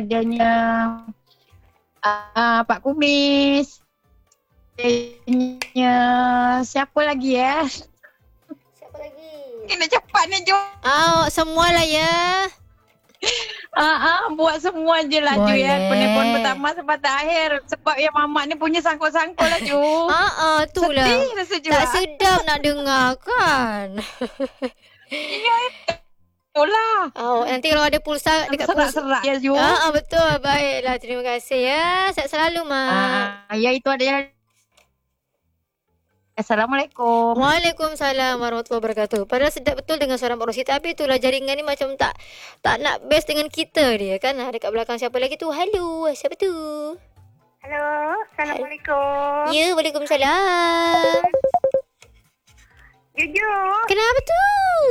adanya Pak Kumis. Adanya siapa lagi ya? Siapa lagi? Kena cepat ni Jo. Semualah ya. Buat semua je lah Ju ya. Boleh. Telefon pertama sampai terakhir. Sebab yang mamak ni punya sangkut-sangkut lah Ju. Itulah. Sedih rasa Ju. Tak sedap nak dengar kan. Ya, itulah. Nanti kalau ada pulsa dekat pulsa. Serak-serak ya Ju. Betul. Baiklah, terima kasih ya. Sehat selalu Mak. Ya itu ada yang. Assalamualaikum. Waalaikumsalam warahmatullahi wabarakatuh. Padahal sedap betul dengan suara Mak Rosi, tapi itulah jaringan ni macam tak nak best dengan kita dia kan. Dekat belakang siapa lagi tu? Halo, siapa tu? Halo, Assalamualaikum. Ya, Waalaikumsalam. Jujur, Kenapa tu?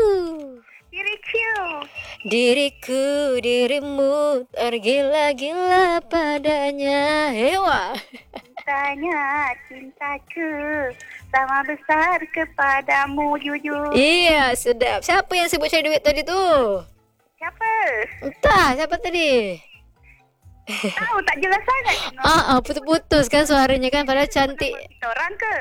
diriku. Dirimu tergila-gila padanya. Hewa. Tanya cintaku sama besar kepadamu, jujur. Iya, sedap. Siapa yang sebut cari duit tadi tu? Siapa? Entah, siapa tadi? Tahu tak jelas sangat. Putus-putus kan suaranya kan, padahal cantik. Kita orang ke?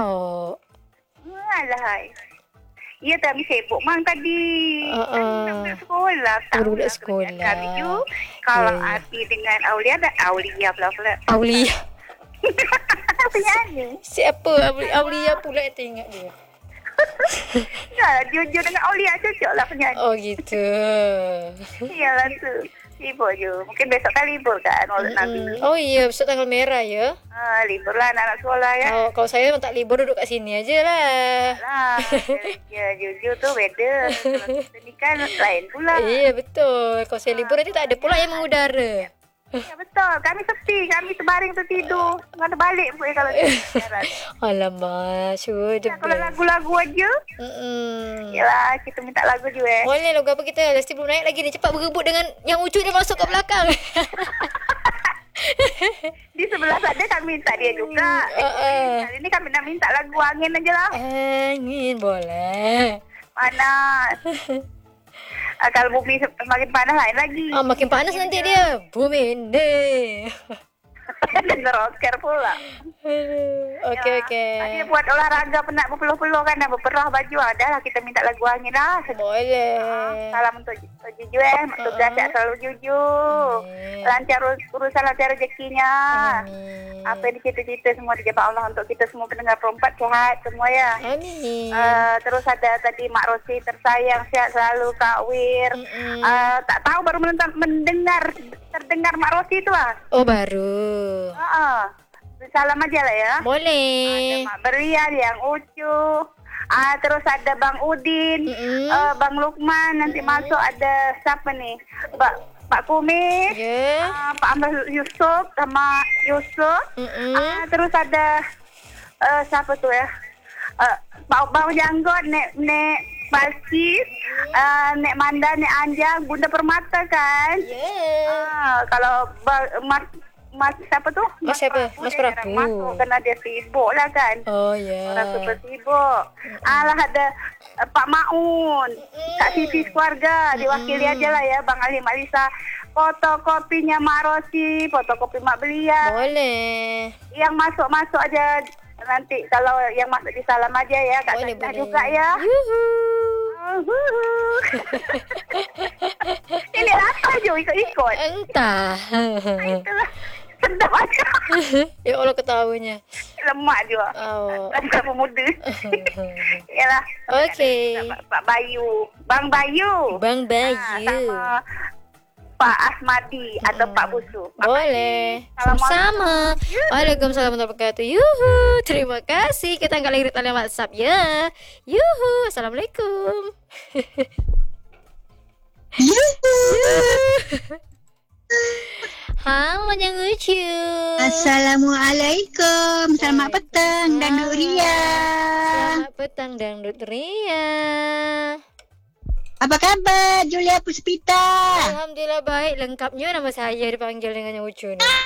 Alahai. Ya, tapi sibuk mang tadi. Budak sekolah. Budak sekolah. Kami tu, kalau Ya. Ati dengan Aulia pula. Aulia. Penyanyi. Siapa Aulia pula tengok dia. Dah, jujur dengan Aulia cocok lah penyanyi. Oh gitu. Iyalah tu. Libur je. Mungkin besok kan libur kan Maulid Nabi. Oh iya, besok tanggal merah ya. Libur lah anak-anak sekolah ya. Kalau saya memang tak libur, duduk kat sini aja lah. Lah, ya jujur tu beda. Kalau kita ni kan lain pula. Iya betul. Kalau saya libur nanti tak ada pula yang mengudara. Ya betul. Kami sepi. Kami terbaring tertidur. Mana balik pun kalau siaran. Alamak, sure the Ya, kalau best. lagu-lagu aja. Yalah, kita minta lagu juga Boleh lagu apa kita? Lesti belum naik lagi ni. Cepat berebut dengan yang ucut dia masuk kat belakang. Di sebelah sana kami minta dia juga. Kali ni kami nak minta lagu angin aja lah. Angin boleh. Panas. Kalau bumi makin panas lain lagi. Makin panas nanti dia. Bumi ni. Dan rocker pula. Okey. Tadi dia buat olahraga penat berpeluh-peluh kan. Dah berperah baju. Dah lah kita minta lagu angin lah. Boleh. Salam untuk Juju Mak Tugas sihat selalu Juju. Lancar urusan lancar rezekinya. Amin. Apa yang dicita-cita semua dijabah Allah untuk kita semua pendengar perempat sehat semua ya. Amin. Terus ada tadi Mak Rosi tersayang sihat selalu Kak Wir. Tak tahu baru terdengar Mak Rosi tu lah. Oh baru. Salam aja lah ya. Boleh. Ada Mak Berian yang Ucu. Terus ada Bang Udin, Bang Lukman, nanti masuk ada siapa nih? Pak Kumis, Pak Ahmad Yusuf sama Yusuf. Terus ada siapa tu ya? Bang Janggot, Nek Balkis, Nek Manda, Nek Anjang, Bunda Permata kan? Kalau Mas siapa tu? Mas siapa? Mas Prabu. Masuk kena dia sibuk lah kan. Oh ya. Orang super sibuk. Alah ada Pak Maun, Kak Siti keluarga, diwakili aja lah ya Bang Ali Mak Lisa. Fotokopinya Mak Rosi, fotokopi Mak Belia. Boleh. Yang masuk aja nanti kalau yang masuk di salam aja ya Kak Sainah juga ya. Ini apa Jo ikut-ikut? Entah. Itulah. Sedap aja. Ya Allah ketawanya. Lemak juga. Rasa pemuda. Yalah. Okey. Pak Bayu. Bang Bayu. Sama Pak Asmadi atau Pak Busu. Boleh. Sama-sama. Waalaikumsalam warahmatullahi wabarakatuh. Yuhu. Terima kasih. Kita angkat lagi talian WhatsApp ya. Yuhu. Assalamualaikum. Yuhu. Halo yang lucu. Assalamualaikum. Selamat petang dan Ria. Selamat petang dan Ria. Apa khabar Julia Puspita? Alhamdulillah baik. Lengkapnya nama saya dipanggil dengan yang lucu ni.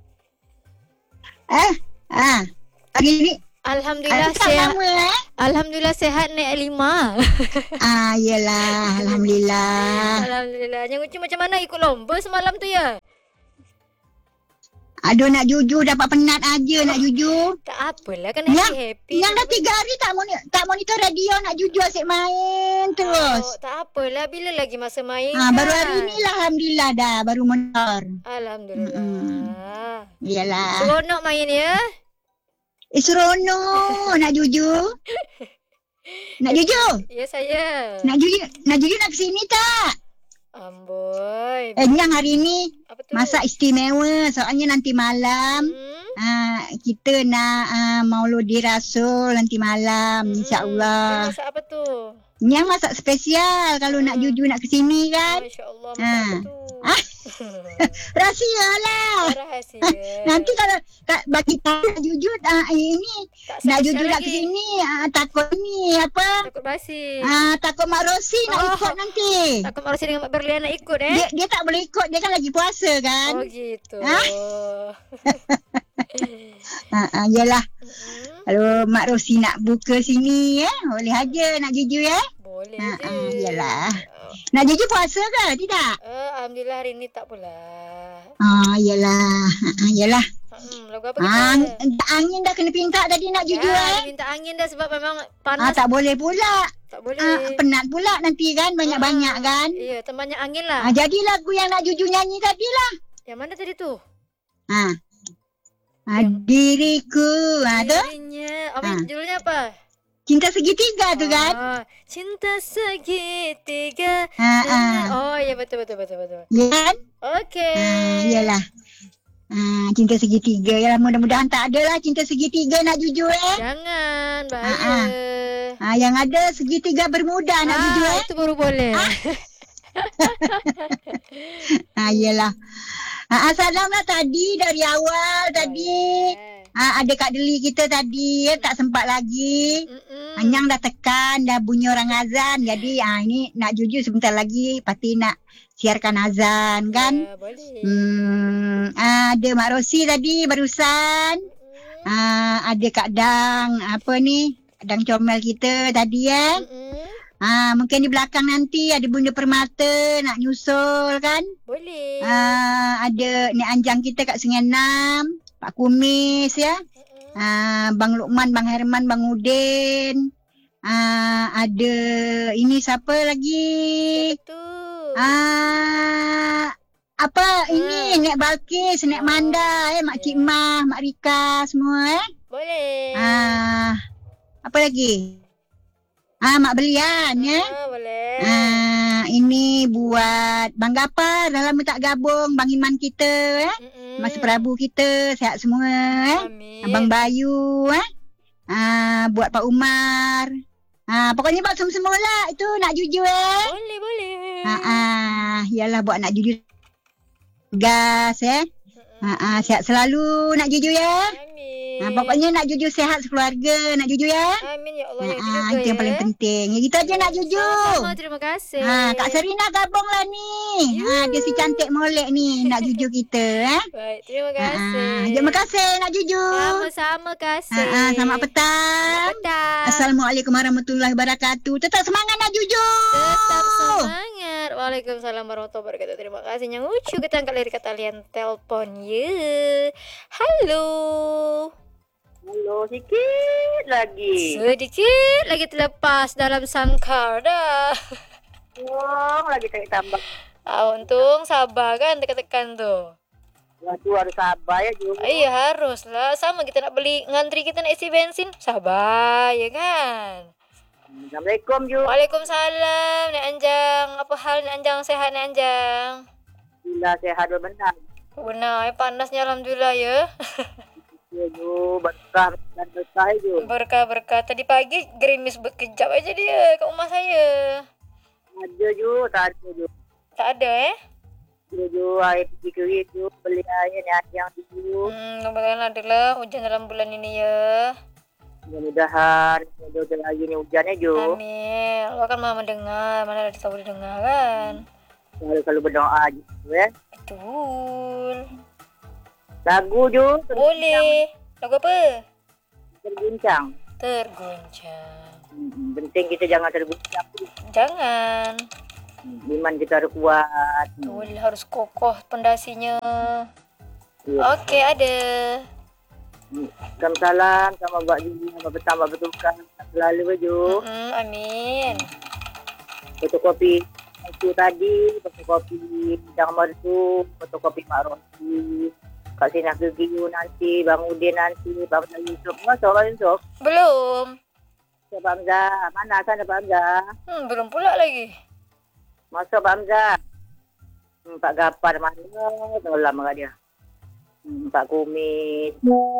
Hari ni Alhamdulillah sehat. Alhamdulillah sehat naik 5. Yelah. Alhamdulillah. Alhamdulillah. Yang lucu macam mana ikut lomba semalam tu ya? Aduh nak jujur dapat penat aja nak jujur. Tak apalah kan Yang, happy. yang dah 3 hari tak monitor radio nak jujur asyik main terus. Tak apalah, bila lagi masa main Baru kan? hari ni lah alhamdulillah dah baru monitor. Alhamdulillah. Iyalah. Seronok main ya. Seronok nak jujur. Nak jujur? Ya saya. Nak jujur nak kesini tak? Amboi. Yang hari ni Apa tu? masak istimewa soalnya nanti malam kita nak Mauludi Rasul nanti malam insya-Allah. Masak apa tu? Yang masak spesial kalau nak jujur nak kesini kan. Masya-Allah, masak apa tu? Rahsia lah. Rahasia. Nanti kalau bagi tahu nak jujur ini Tak nak spesial jujur nak lagi. kesini takut ni apa? Takut basi. Takut Mak Rosi nak ikut nanti. Takut Mak Rosi dengan Mak Berlian nak ikut Dia tak boleh ikut, dia kan lagi puasa kan. Oh gitu. Yalah. Kalau Mak Rosi nak buka sini boleh aja nak jujur Boleh yalah. Nak jujur puasa ke tidak? Alhamdulillah hari ni tak pula. Yalah. Yalah. Lagu apa kita? Angin dah kena pinta tadi nak jujur Dia minta angin dah sebab memang panas. tak boleh pula. Tak boleh. Penat pula nanti kan banyak-banyak kan. Iya, temannya angin lah. Jadi lagu yang nak jujur nyanyi tadi lah. Yang mana tadi tu? Diriku tu. Dirinya. Judulnya apa? Cinta segitiga tu kan. Cinta segitiga. Oh ya betul. Ya kan? Okey. Yalah. Cinta segitiga. Yalah mudah-mudahan tak ada lah cinta segitiga nak jujur Jangan, bahaya. Yang ada segitiga bermuda nak jujur Itu baru boleh. Yalah. Salam lah tadi dari awal tadi. Ada Kak Deli kita tadi tak sempat lagi. Anyang dah tekan, dah bunyi orang azan. Jadi ini nak jujur sebentar lagi pasti nak siarkan azan kan. Boleh. Ada Mak Rosi tadi barusan. Ada Kak Dang Dang comel kita tadi mungkin di belakang nanti ada Bunda Permata nak nyusul kan. Boleh. Ada Nek Anjang kita kat Sungai Enam, Pak Kumis Bang Lukman, Bang Herman, Bang Udin. Ada ini siapa lagi? Ini Nek Balkis, Nek Manda, Mak Cik Mah, Mak Rika semua Boleh. Apa lagi? Mak Belian Boleh. Ini buat Bang Gapar, dah lama tak gabung, Bang Iman kita Mas Prabu kita, sihat semua Amin. Abang Bayu buat Pak Umar. Pokoknya buat semua lah. Itu nak jujur Boleh. Yalah buat nak jujur. Gas sihat selalu nak jujur Amin. Pokoknya nak jujur sihat sekeluarga. Nak jujur Amin ya Allah yang juga itu yang paling penting. Kita aja nak jujur. Sama, terima kasih. Kak Serina gabung lah ni. Dia si cantik molek ni nak jujur kita. Baik, terima kasih. Terima kasih nak jujur. Sama-sama kasih. Selamat petang. Assalamualaikum warahmatullahi wabarakatuh. Tetap semangat nak jujur. Tetap semangat. Waalaikumsalam warahmatullahi wabarakatuh. Terima kasih yang lucu. Kita angkat dari kata kalian telpon ya. Halo. Halo, sikit lagi. Sedikit lagi terlepas dalam sangkar dah. Lagi tak tambah. Untung sabar kan tekan-tekan tu. Tu harus sabar ya juga. Iya haruslah. Sama kita nak beli ngantri kita nak isi bensin. Sabar ya kan. Assalamualaikum juga. Waalaikumsalam Nek Anjang. Apa hal Nek Anjang? Sehat Nek Anjang? Alhamdulillah sehat benar. Benar, panasnya alhamdulillah ya. Ya ju, berkah je. Berkah. Tadi pagi gerimis berkejap aja dia kat rumah saya. Ada ju, tak ada ju. Tak ada Ada ju, air pergi kerit ju, beli air ni yang dulu. Kebetulan adalah hujan dalam bulan ini ya. Mudah-mudahan ada lagi ni hujannya ju. Amin. Allah kan maha mendengar, mana ada tahu didengar kan. Kalau berdoa je Betul. Lagu ju. Boleh. Lagu apa? Terguncang. Penting kita jangan terguncang. Jangan. Iman kita harus kuat. Betul, harus kokoh pondasinya. Oke, ada. Salam sama Mbak Dini, sama bertambah bertukar selalu baju. Amin. Fotokopi itu tadi, fotokopi Bidang Merdu, fotokopi Mak Rosi, Kak Sina Gegiu nanti, Bang Udin nanti, Bang Yusuf. Masuk Bang Yusuf? Belum. Masuk Pak Hamzah. Mana sana Pak Hamzah? Belum pula lagi. Masuk Pak Hamzah. Pak Gapar mana? Tenggelam kat dia. Pak Kumis.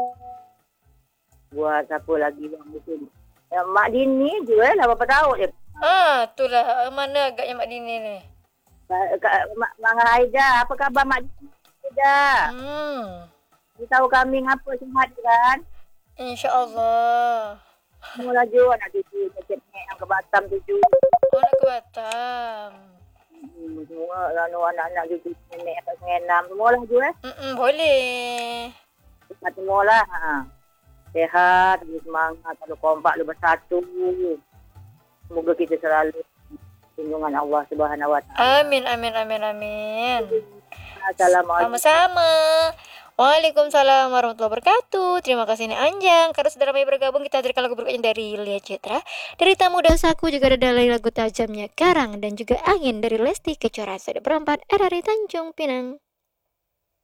Buat siapa lagi Bang Yusuf? Mak Dini juga lah, berapa tahun dia? Itulah. Mana agaknya Mak Dini ni? Mak Haida, apa khabar Mak Dini? Haida. Tahu kami ngapa sihat kan? InsyaAllah. Mula je anak cucu macam ni yang ke Batam tu. Nak ke Batam. Semua anak-anak cucu nenek kat Sungai Enam semua lah je Boleh. Semua lah. Sehat, lebih semangat, kalau kompak, lebih bersatu. Semoga kita selalu tunjungan Allah Subhanahu Wa Taala. Amin. Assalamualaikum. Sama-sama. Waalaikumsalam warahmatullahi wabarakatuh. Terima kasih Nek Anjang. Karena sudah ramai bergabung, kita hadirkan lagu berikutnya dari Lia Citra. Dari Tamu dan Saku juga ada dari lagu Tajamnya Karang dan juga Angin dari Lesti Kejora. Sudah berempat RRI Tanjung Pinang.